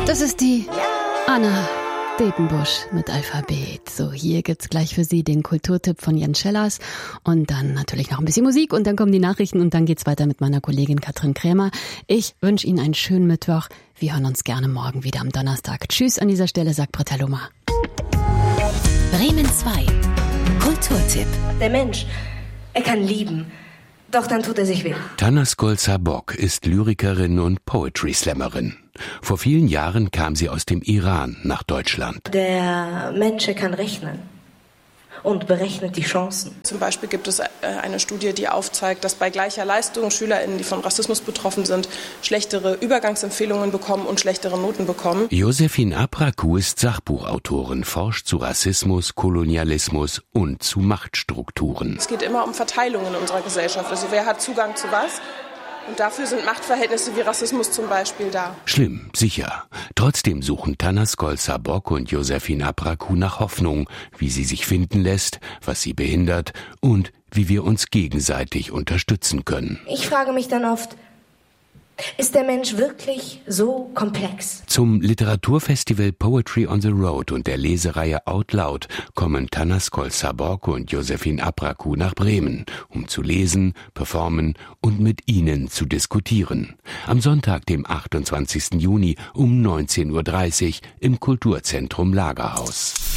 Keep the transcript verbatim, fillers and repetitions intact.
Das ist die Anna Depenbusch mit Alphabet. So, hier gibt's gleich für Sie den Kulturtipp von Jens Schellers und dann natürlich noch ein bisschen Musik und dann kommen die Nachrichten und dann geht's weiter mit meiner Kollegin Katrin Krämer. Ich wünsche Ihnen einen schönen Mittwoch. Wir hören uns gerne morgen wieder am Donnerstag. Tschüss an dieser Stelle, sagt Britta Lummer. Bremen zwei. Kulturtipp. Der Mensch, er kann lieben, doch dann tut er sich weh. Tanas Golsabok ist Lyrikerin und Poetry-Slammerin. Vor vielen Jahren kam sie aus dem Iran nach Deutschland. Der Mensch kann rechnen und berechnet die Chancen. Zum Beispiel gibt es eine Studie, die aufzeigt, dass bei gleicher Leistung SchülerInnen, die von Rassismus betroffen sind, schlechtere Übergangsempfehlungen bekommen und schlechtere Noten bekommen. Josephine Apraku ist Sachbuchautorin, forscht zu Rassismus, Kolonialismus und zu Machtstrukturen. Es geht immer um Verteilung in unserer Gesellschaft. Also wer hat Zugang zu was? Und dafür sind Machtverhältnisse wie Rassismus zum Beispiel da. Schlimm, sicher. Trotzdem suchen Tanas Golsabok und Josephine Apraku nach Hoffnung, wie sie sich finden lässt, was sie behindert und wie wir uns gegenseitig unterstützen können. Ich frage mich dann oft, ist der Mensch wirklich so komplex? Zum Literaturfestival Poetry on the Road und der Lesereihe Out Loud kommen Tanas Golsabok und Josephine Apraku nach Bremen, um zu lesen, performen und mit ihnen zu diskutieren. Am Sonntag, dem achtundzwanzigsten Juni um neunzehn Uhr dreißig im Kulturzentrum Lagerhaus.